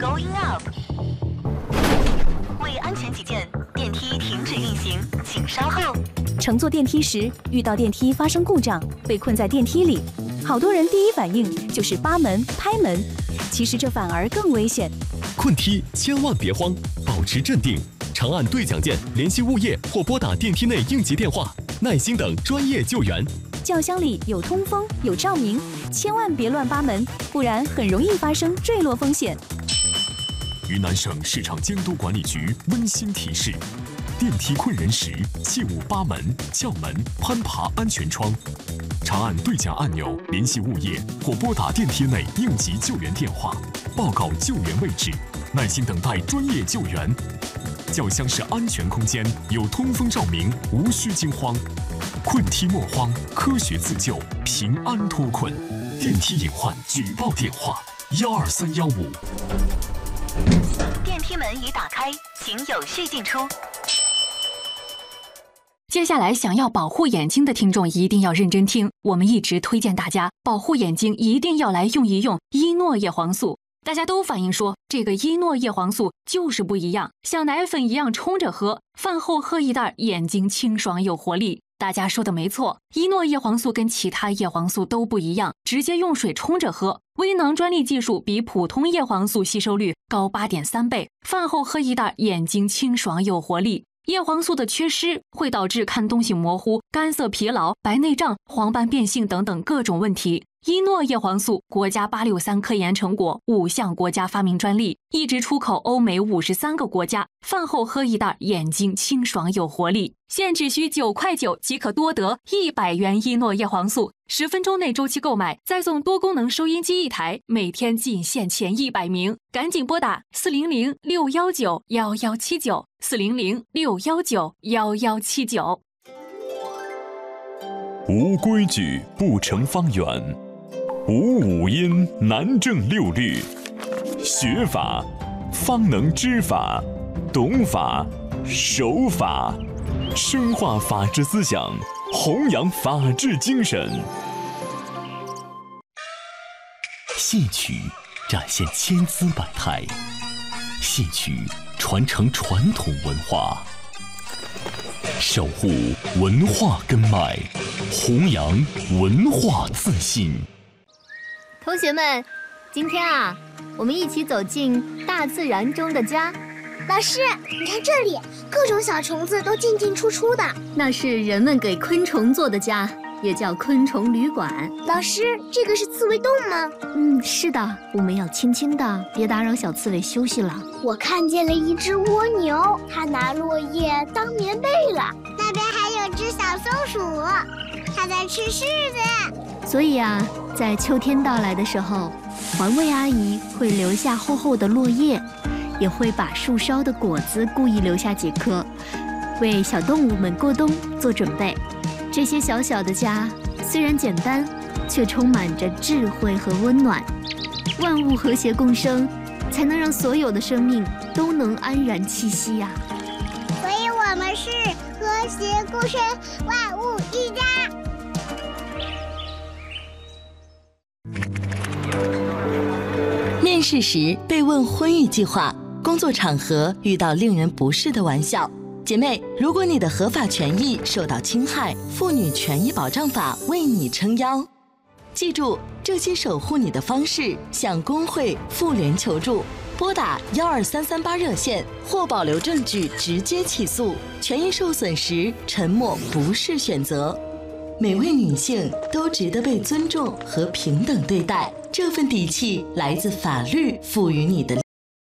Going up。为安全起见，电梯停止运行，请稍后。 乘坐电梯时遇到电梯发生故障，被困在电梯里，好多人第一反应就是扒门、拍门，其实这反而更危险。 困梯千万别慌，保持镇定，长按对讲键联系物业或拨打电梯内应急电话，耐心等专业救援。 轿厢里有通风有照明，千万别乱扒门，不然很容易发生坠落风险。 云南省市场监督管理局温馨提示：电梯困人时，切勿扒门、撬门、攀爬安全窗。长按对讲按钮联系物业或拨打电梯内应急救援电话，报告救援位置，耐心等待专业救援。轿厢是安全空间，有通风照明，无需惊慌。困梯莫慌，科学自救，平安脱困。电梯隐患举报电话：12315。 电梯门已打开，请有序进出。 接下来想要保护眼睛的听众一定要认真听，我们一直推荐大家保护眼睛一定要来用一用伊诺叶黄素。大家都反映说这个伊诺叶黄素就是不一样，像奶粉一样冲着喝，饭后喝一袋，眼睛清爽有活力。大家说的没错，伊诺叶黄素跟其他叶黄素都不一样，直接用水冲着喝，微囊专利技术比普通叶黄素吸收率高8.3倍，饭后喝一袋，眼睛清爽有活力。叶黄素的缺失会导致看东西模糊、干涩疲劳、白内障、黄斑变性等等各种问题。伊诺叶黄素国家863科研成果，5项国家发明专利，一直出口欧美53个国家。饭后喝一袋，眼睛清爽有活力。现只需9.9块即可多得100元伊诺叶黄素，10分钟内周期购买，再送多功能收音机1台，每天仅限前100名，赶紧拨打400-619-1179，400-619-1179。 无规矩不成方圆，无五音难正六律。学法方能知法，懂法守法，深化法治思想，弘扬法治精神。戏曲展现千姿百态，戏曲传承传统文化，守护文化根脉，弘扬文化自信。 同学们，今天啊，我们一起走进大自然中的家。 老师，你看这里，各种小虫子都进进出出的。 那是人们给昆虫做的家，也叫昆虫旅馆。 老师，这个是刺猬洞吗？ 是的，我们要轻轻的，别打扰小刺猬休息了。 我看见了一只蜗牛，它拿落叶当棉被了。那边还有只小松鼠，它在吃柿子。 所以啊，在秋天到来的时候，环卫阿姨会留下厚厚的落叶，也会把树梢的果子故意留下几颗，为小动物们过冬做准备。这些小小的家虽然简单，却充满着智慧和温暖。万物和谐共生，才能让所有的生命都能安然栖息呀。 所以我们是和谐共生，万物一家。 面试时被问婚育计划，工作场合遇到令人不适的玩笑。姐妹，如果你的合法权益受到侵害，妇女权益保障法为你撑腰。记住，这些守护你的方式，向工会、妇联求助，拨打12338热线或保留证据直接起诉。权益受损时，沉默不是选择。每位女性都值得被尊重和平等对待，这份底气来自法律赋予你的